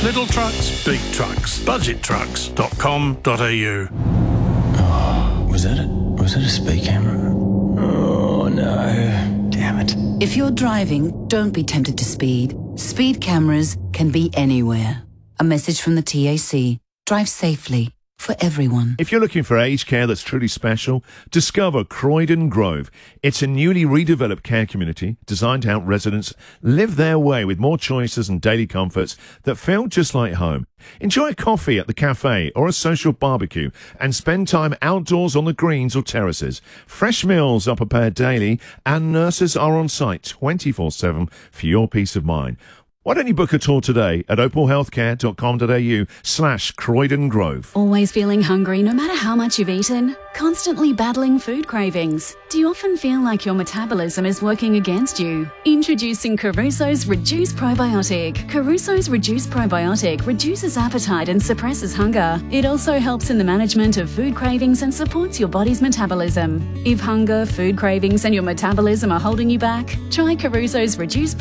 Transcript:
Little trucks, big trucks. Budgettrucks.com.au. Was that a speed camera? Oh, no. Damn it. If you're driving, don't be tempted to speed. Speed cameras can be anywhere. A message from the TAC. Drive safely. For everyone. If you're looking for aged care that's truly special, discover Croydon Grove. It's a newly redeveloped care community designed to help residents live their way with more choices and daily comforts that feel just like home. Enjoy a coffee at the cafe or a social barbecue and spend time outdoors on the greens or terraces. Fresh meals are prepared daily and nurses are on site 24/7 for your peace of mind. Why don't you book a tour today at opalhealthcare.com.au/Croydon Grove. Always feeling hungry no matter how much you've eaten? Constantly battling food cravings? Do you often feel like your metabolism is working against you? Introducing Caruso's Reduce Probiotic. Caruso's Reduce Probiotic reduces appetite and suppresses hunger. It also helps in the management of food cravings and supports your body's metabolism. If hunger, food cravings and your metabolism are holding you back, try Caruso's Reduce